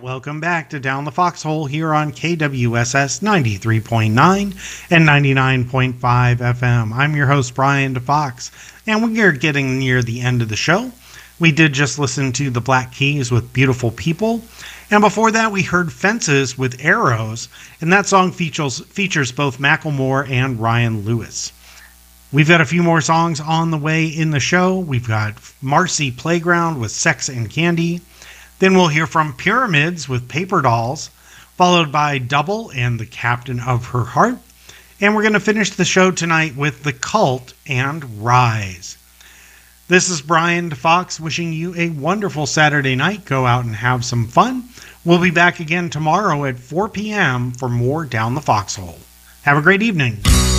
welcome back to Down the Foxhole here on KWSS 93.9 and 99.5 FM. I'm your host, Brian DeFox, and we are getting near the end of the show. We did just listen to the Black Keys with Beautiful People, and before that we heard Fences with Arrows, and that song features both Macklemore and Ryan Lewis. We've got a few more songs on the way in the show. We've got Marcy Playground with Sex and Candy. Then we'll hear from Pyramids with Paper Dolls, followed by Double and The Captain of Her Heart. And we're going to finish the show tonight with The Cult and Rise. This is Brian DeFox wishing you a wonderful Saturday night. Go out and have some fun. We'll be back again tomorrow at 4 p.m. for more Down the Foxhole. Have a great evening.